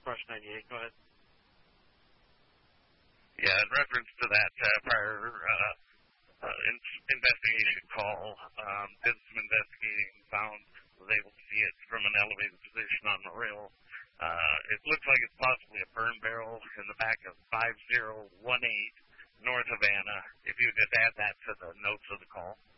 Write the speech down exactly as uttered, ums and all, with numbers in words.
Rush ninety-eight, go ahead. Yeah, in reference to that uh, prior uh, uh, in, investigation call, um, did some investigating, found, was able to see it from an elevated position on the rail. Uh, it looks like it's possibly a burn barrel in the back of five zero one eight North Havana. If you just add that to the notes of the call.